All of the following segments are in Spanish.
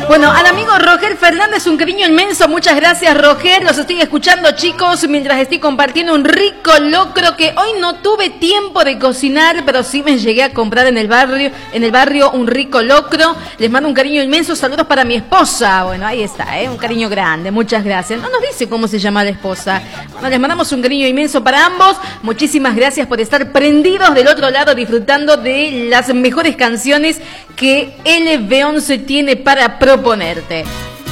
Bueno, al amigo Roger Fernández, un cariño inmenso. Muchas gracias, Roger. Los estoy escuchando, chicos, mientras estoy compartiendo un rico locro que hoy no tuve tiempo de cocinar, pero sí me llegué a comprar en el barrio un rico locro. Les mando un cariño inmenso. Saludos para mi esposa. Bueno, ahí está, un cariño grande. Muchas gracias. No nos dice cómo se llama la esposa. Bueno, les mandamos un cariño inmenso para ambos. Muchísimas gracias por estar prendidos del otro lado, disfrutando de las mejores canciones que LB11 tiene para proponerte.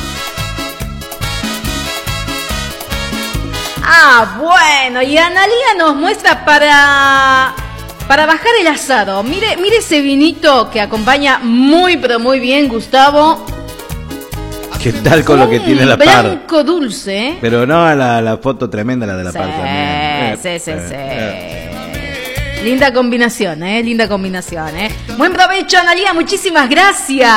Bueno, y Analía nos muestra para bajar el asado. Mire ese vinito que acompaña muy, pero muy bien, Gustavo. ¿Qué tal con lo que tiene la par? Blanco dulce, ¿eh? Pero no, la foto tremenda, la de la par también. Sí. Linda combinación, linda combinación, Buen provecho, Analía, muchísimas gracias.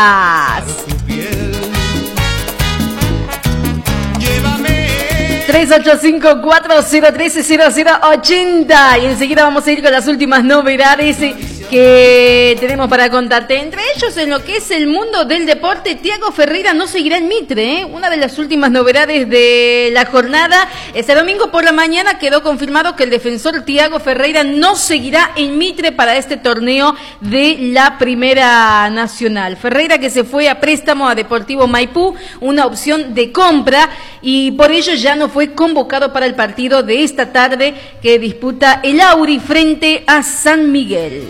3854030080 y enseguida vamos a ir con las últimas novedades que tenemos para contarte. Entre ellos, en lo que es el mundo del deporte, Thiago Ferreira no seguirá en Mitre, Una de las últimas novedades de la jornada. Este domingo por la mañana quedó confirmado que el defensor Thiago Ferreira no seguirá en Mitre para este torneo de la Primera Nacional. Ferreira, que se fue a préstamo a Deportivo Maipú, una opción de compra, y por ello ya no fue convocado para el partido de esta tarde que disputa el Auri frente a San Miguel.